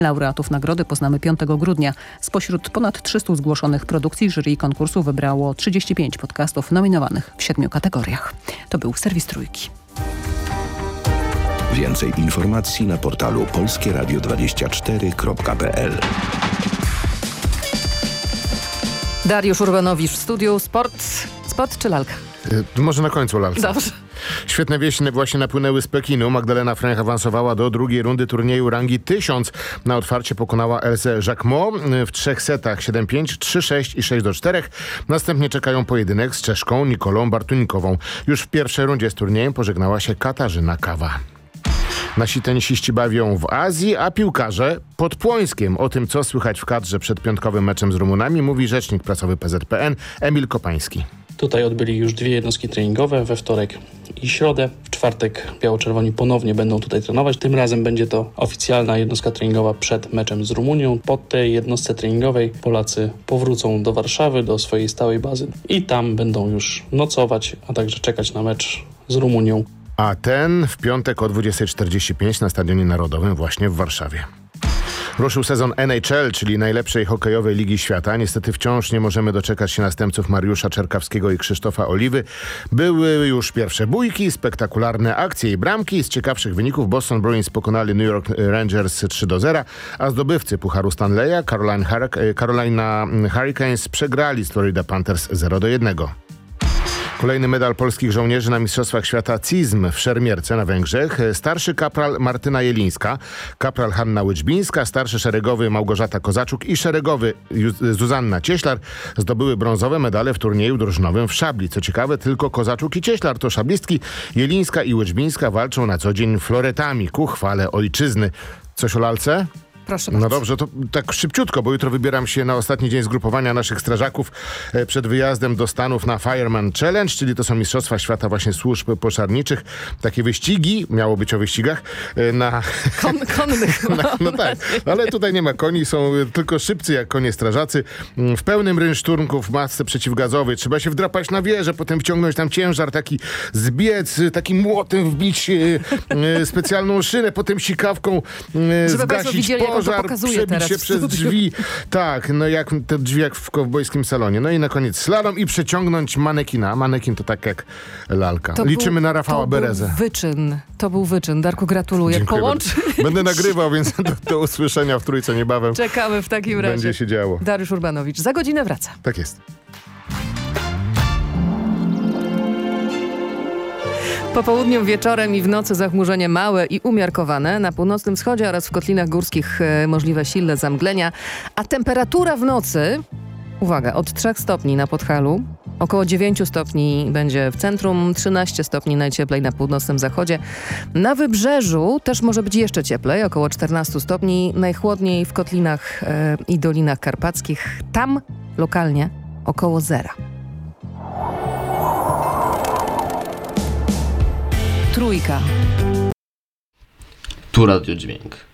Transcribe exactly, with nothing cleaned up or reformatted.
Laureatów nagrody poznamy piątego grudnia. Spośród ponad trzystu zgłoszonych produkcji jury konkursu wybrało trzydzieści pięć podcastów nominowanych w siedmiu kategoriach. To był serwis Trójki. Więcej informacji na portalu polskie radio dwadzieścia cztery kropka p l. Dariusz Urbanowicz w studiu. Sport, sport czy lalka? Y, może na końcu lalka. Dobrze. Świetne wieści właśnie napłynęły z Pekinu. Magdalena Fręch awansowała do drugiej rundy turnieju rangi tysiąc. Na otwarcie pokonała Elsę Jacquemot w trzech setach siedem pięć, trzy sześć i sześć do czterech. Następnie czekają pojedynek z Czeszką Nikolą Bartunikową. Już w pierwszej rundzie z turniejem pożegnała się Katarzyna Kawa. Nasi tenisiści bawią w Azji, a piłkarze pod Płońskiem. O tym, co słychać w kadrze przed piątkowym meczem z Rumunami, mówi rzecznik prasowy P Z P N Emil Kopański. Tutaj odbyli już dwie jednostki treningowe we wtorek i środę. W czwartek biało-czerwoni ponownie będą tutaj trenować. Tym razem będzie to oficjalna jednostka treningowa przed meczem z Rumunią. Po tej jednostce treningowej Polacy powrócą do Warszawy, do swojej stałej bazy i tam będą już nocować, a także czekać na mecz z Rumunią. A ten w piątek o dwudziestej czterdzieści pięć na Stadionie Narodowym właśnie w Warszawie. Ruszył sezon N H L, czyli najlepszej hokejowej ligi świata. Niestety wciąż nie możemy doczekać się następców Mariusza Czerkawskiego i Krzysztofa Oliwy. Były już pierwsze bójki, spektakularne akcje i bramki. Z ciekawszych wyników Boston Bruins pokonali New York Rangers trzy do zera, a zdobywcy Pucharu Stanleya Carolina, Hurric- Carolina Hurricanes przegrali z Florida Panthers zero do jednego. Kolejny medal polskich żołnierzy na Mistrzostwach Świata C I Z M w Szermierce na Węgrzech. Starszy kapral Martyna Jelińska, kapral Hanna Łyczbińska, starszy szeregowy Małgorzata Kozaczuk i szeregowy Zuzanna Cieślar zdobyły brązowe medale w turnieju drużynowym w szabli. Co ciekawe, tylko Kozaczuk i Cieślar to szablistki. Jelińska i Łyczbińska walczą na co dzień floretami ku chwale ojczyzny. Coś o lalce? Proszę bardzo. No dobrze, to tak szybciutko, bo jutro wybieram się na ostatni dzień zgrupowania naszych strażaków e, przed wyjazdem do Stanów na Fireman Challenge, czyli to są Mistrzostwa Świata właśnie służb pożarniczych. Takie wyścigi, miało być o wyścigach, e, na... Kon, konnych. na no tak, ale tutaj nie ma koni, są tylko szybcy jak konie strażacy. W pełnym rynszturmku w masce przeciwgazowej. Trzeba się wdrapać na wieżę, potem wciągnąć tam ciężar, taki zbiec, takim młotem wbić e, e, specjalną szynę, potem sikawką e, Żeby zgasić widzieli, pożar, przebić się przez drzwi. Tak, no jak te drzwi jak w kowbojskim salonie. No i na koniec slalom i przeciągnąć manekina. Manekin to tak jak lalka. To Liczymy był, na Rafała to Berezę. Był wyczyn. To był wyczyn. Darku, gratuluję. Dziękuję Połącz... bardzo. Będę nagrywał, więc do, do usłyszenia w Trójce niebawem. Czekamy w takim razie. Będzie się działo. Dariusz Urbanowicz. Za godzinę wraca. Tak jest. Po południu, wieczorem i w nocy zachmurzenie małe i umiarkowane. Na północnym wschodzie oraz w kotlinach górskich e, możliwe silne zamglenia. A temperatura w nocy, uwaga, od trzech stopni na Podhalu, około dziewięć stopni będzie w centrum, trzynaście stopni najcieplej na północnym zachodzie. Na wybrzeżu też może być jeszcze cieplej, około czternaście stopni. Najchłodniej w kotlinach e, i dolinach karpackich. Tam lokalnie około zera. Trójka. Tu Radio Dźwięk.